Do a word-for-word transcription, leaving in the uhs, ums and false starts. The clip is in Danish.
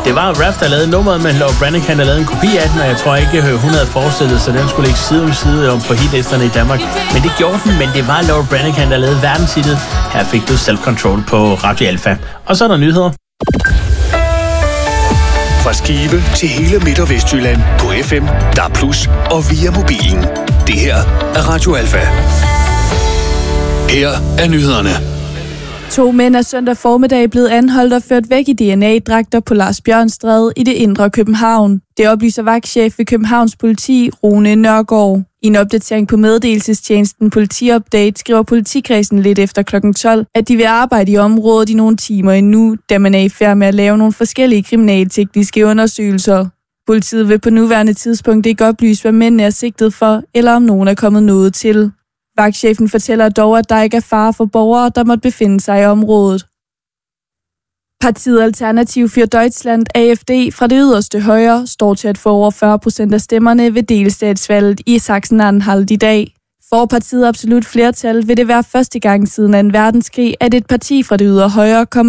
Det var Raph, der lavede nummeret, men Laura Branigan, der lavede en kopi af den, og jeg tror ikke, hun havde forestillet sig, at den skulle ligge side om side om på hitlisterne i Danmark. Men det gjorde den, men det var Laura Branigan, der lavede verdenshittet. Her fik du Self Control på Radio Alfa. Og så er der nyheder. Fra Skive til hele Midt- og Vestjylland på F M, D A B plus og via mobilen. Det her er Radio Alfa. Her er nyhederne. To mænd er søndag formiddag blevet anholdt og ført væk i D N A-dragter på Lars Bjørnstræde i det indre København. Det oplyser vagtchef ved Københavns Politi, Rune Nørgaard. I en opdatering på meddelelsestjenesten Politiupdate skriver politikredsen lidt efter klokken tolv, at de vil arbejde i området i nogle timer endnu, da man er i færd med at lave nogle forskellige kriminaltekniske undersøgelser. Politiet vil på nuværende tidspunkt ikke oplyse, hvad mændene er sigtet for, eller om nogen er kommet noget til. Vagtchefen fortæller dog, at der ikke er fare for borgere, der måtte befinde sig i området. Partiet Alternativ für Deutschland, A F D, fra det yderste højre, står til at få over fyrre procent af stemmerne ved delstatsvalget i Sachsen-Anhalt i dag. For partiet absolut flertal vil det være første gang siden anden verdenskrig, at et parti fra det ydre højre kommer